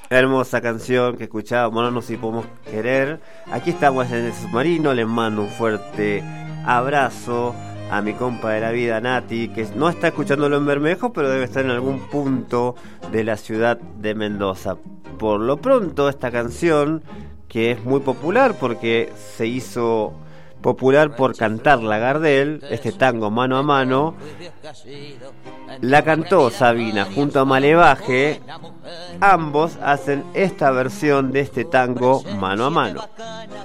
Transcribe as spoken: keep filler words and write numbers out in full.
Hermosa canción que escuchábamos, no nos si podemos querer. Aquí estamos en el submarino. Les mando un fuerte abrazo a mi compa de la vida, Nati, que no está escuchándolo en Bermejo, pero debe estar en algún punto de la ciudad de Mendoza. Por lo pronto, esta canción, que es muy popular porque se hizo popular por cantarla Gardel, este tango Mano a Mano, la cantó Sabina junto a Malevaje. Ambos hacen esta versión de este tango Mano a Mano.